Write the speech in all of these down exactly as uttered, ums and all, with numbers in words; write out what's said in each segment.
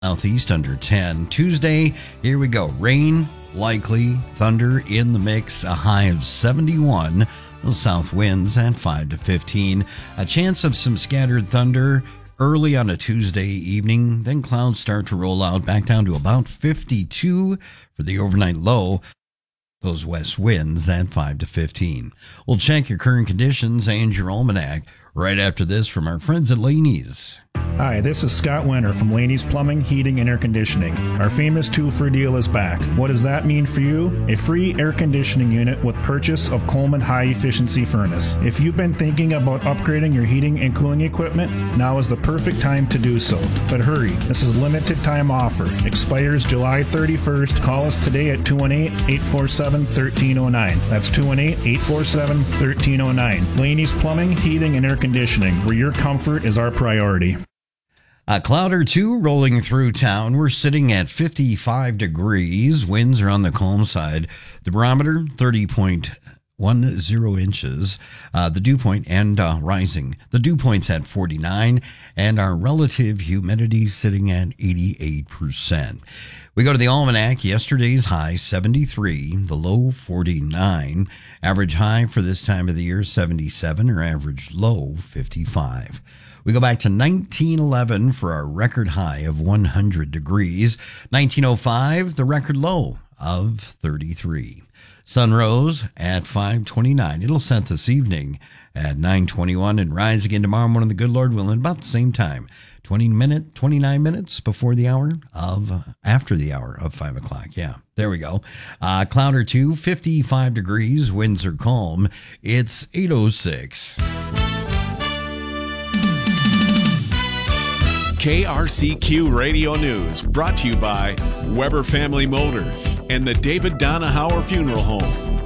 Southeast under ten. Tuesday, here we go. Rain, likely. Thunder in the mix. A high of seventy-one. Those south winds at five to fifteen. A chance of some scattered thunder early on a Tuesday evening. Then clouds start to roll out back down to about fifty-two for the overnight low. Those west winds at five to fifteen. We'll check your current conditions and your almanac right after this from our friends at Laney's. Hi, this is Scott Winter from Laney's Plumbing, Heating, and Air Conditioning. Our famous two-for deal is back. What does that mean for you? A free air conditioning unit with purchase of Coleman high-efficiency furnace. If you've been thinking about upgrading your heating and cooling equipment, now is the perfect time to do so. But hurry, this is a limited-time offer. Expires July thirty-first. Call us today at two one eight, eight four seven, one three zero nine. That's two one eight, eight four seven, one three zero nine. Laney's Plumbing, Heating, and Air Conditioning, where your comfort is our priority. A cloud or two rolling through town. We're sitting at fifty-five degrees. Winds are on the calm side. The barometer, thirty point one zero inches. Uh, the dew point and uh, rising. The dew point's at forty-nine, and our relative humidity sitting at eighty-eight percent. We go to the almanac. Yesterday's high, seventy-three. The low, forty-nine. Average high for this time of the year, seventy-seven, or average low, fifty-five. We go back to nineteen eleven for our record high of one hundred degrees. nineteen oh five, the record low of thirty-three. Sun rose at five twenty-nine. It'll set this evening at nine twenty-one and rise again tomorrow morning, the good Lord willing, about the same time. twenty minute, twenty-nine minutes before the hour of, uh, after the hour of five o'clock. Yeah, there we go. Uh, cloud or two, fifty-five degrees, winds are calm. It's eight oh six. K R C Q Radio News, brought to you by Weber Family Motors and the David Donahauer Funeral Home.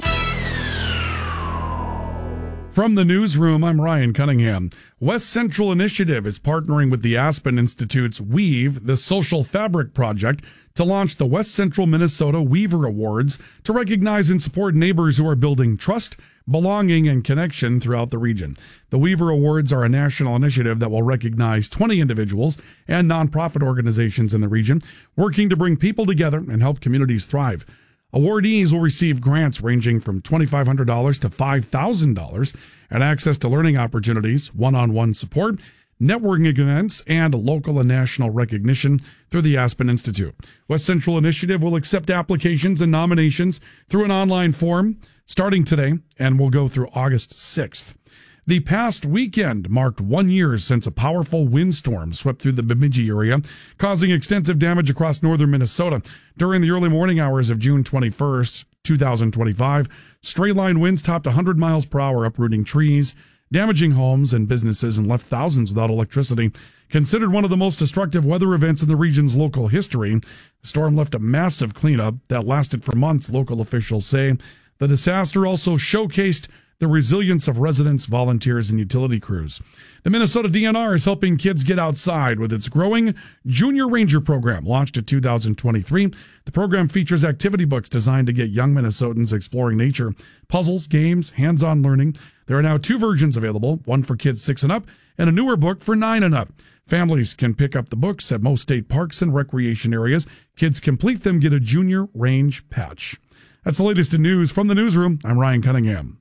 From the newsroom, I'm Ryan Cunningham. West Central Initiative is partnering with the Aspen Institute's Weave, the Social Fabric Project, to launch the West Central Minnesota Weaver Awards to recognize and support neighbors who are building trust, belonging, and connection throughout the region. The Weaver Awards are a national initiative that will recognize twenty individuals and nonprofit organizations in the region working to bring people together and help communities thrive. Awardees will receive grants ranging from twenty-five hundred dollars to five thousand dollars and access to learning opportunities, one-on-one support, networking events, and local and national recognition through the Aspen Institute. West Central Initiative will accept applications and nominations through an online form starting today and will go through August sixth. The past weekend marked one year since a powerful windstorm swept through the Bemidji area, causing extensive damage across northern Minnesota. During the early morning hours of June twenty-first, twenty twenty-five, straight-line winds topped one hundred miles per hour, uprooting trees, damaging homes and businesses, and left thousands without electricity. Considered one of the most destructive weather events in the region's local history, the storm left a massive cleanup that lasted for months, local officials say. The disaster also showcased the resilience of residents, volunteers, and utility crews. The Minnesota D N R is helping kids get outside with its growing Junior Ranger program, launched in two thousand twenty-three. The program features activity books designed to get young Minnesotans exploring nature, puzzles, games, hands-on learning. There are now two versions available, one for kids six and up and a newer book for nine and up. Families can pick up the books at most state parks and recreation areas. Kids complete them, get a Junior Range patch. That's the latest in news. From the newsroom, I'm Ryan Cunningham.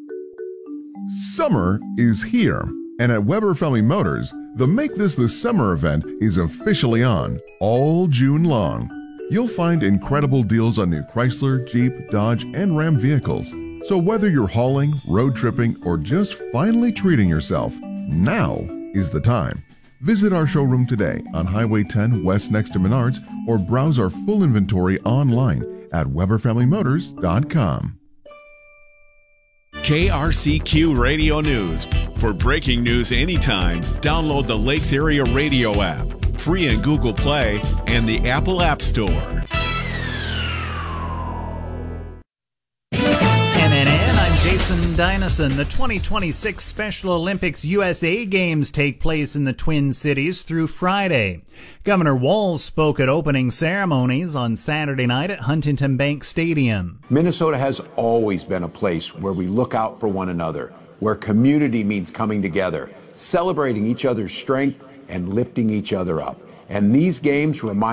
Summer is here, and at Weber Family Motors, the Make This the Summer event is officially on all June long. You'll find incredible deals on new Chrysler, Jeep, Dodge, and Ram vehicles. So whether you're hauling, road tripping, or just finally treating yourself, now is the time. Visit our showroom today on Highway ten West next to Menards, or browse our full inventory online at weber family motors dot com. K R C Q Radio News. For breaking news anytime, download the Lakes Area Radio app, free in Google Play and the Apple App Store. Jason Dynison. The twenty twenty-six Special Olympics U S A Games take place in the Twin Cities through Friday. Governor Walz spoke at opening ceremonies on Saturday night at Huntington Bank Stadium. Minnesota has always been a place where we look out for one another, where community means coming together, celebrating each other's strength and lifting each other up. And these games remind